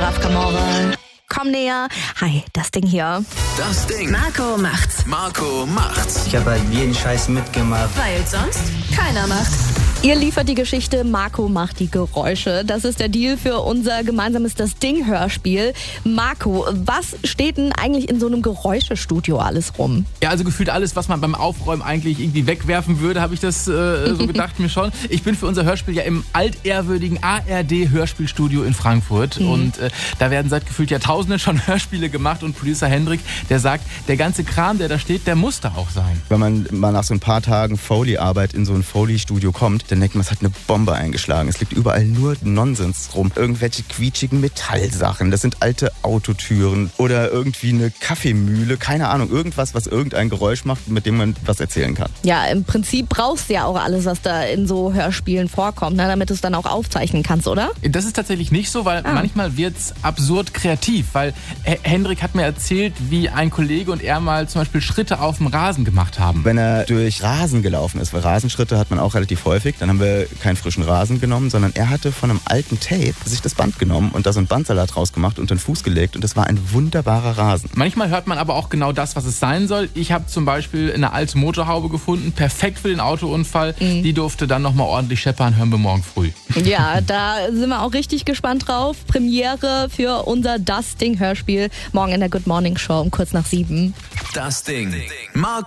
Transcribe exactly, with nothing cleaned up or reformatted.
Olaf Kamora. Komm näher. Hi, das Ding hier. Das Ding. Marco macht's. Marco macht's. Ich habe halt jeden Scheiß mitgemacht. Weil sonst keiner macht. Ihr liefert die Geschichte, Marco macht die Geräusche. Das ist der Deal für unser gemeinsames Das Ding-Hörspiel. Marco, was steht denn eigentlich in so einem Geräuschestudio alles rum? Ja, also gefühlt alles, was man beim Aufräumen eigentlich irgendwie wegwerfen würde, habe ich das äh, so gedacht mir schon. Ich bin für unser Hörspiel ja im altehrwürdigen A R D-Hörspielstudio in Frankfurt. Mhm. Und äh, da werden seit gefühlt Jahrtausenden schon Hörspiele gemacht. Und Producer Hendrik, der sagt, der ganze Kram, der da steht, der muss da auch sein. Wenn man mal nach so ein paar Tagen Foley-Arbeit in so ein Foley-Studio kommt, dann denkt man, es hat eine Bombe eingeschlagen. Es liegt überall nur Nonsens rum. Irgendwelche quietschigen Metallsachen. Das sind alte Autotüren oder irgendwie eine Kaffeemühle. Keine Ahnung, irgendwas, was irgendein Geräusch macht, mit dem man was erzählen kann. Ja, im Prinzip brauchst du ja auch alles, was da in so Hörspielen vorkommt, ne, damit du es dann auch aufzeichnen kannst, oder? Das ist tatsächlich nicht so, weil ah. manchmal wird's absurd kreativ. Weil H- Hendrik hat mir erzählt, wie ein Kollege und er mal zum Beispiel Schritte auf dem Rasen gemacht haben. Wenn er durch Rasen gelaufen ist, weil Rasenschritte hat man auch relativ häufig, dann haben wir keinen frischen Rasen genommen, sondern er hatte von einem alten Tape sich das Band genommen und da so einen Bandsalat rausgemacht und den Fuß gelegt und das war ein wunderbarer Rasen. Manchmal hört man aber auch genau das, was es sein soll. Ich habe zum Beispiel eine alte Motorhaube gefunden, perfekt für den Autounfall. Mhm. Die durfte dann nochmal ordentlich scheppern, hören wir morgen früh. Ja, da sind wir auch richtig gespannt drauf. Premiere für unser Das Ding Hörspiel morgen in der Good Morning Show um kurz nach sieben. Das Ding. Marco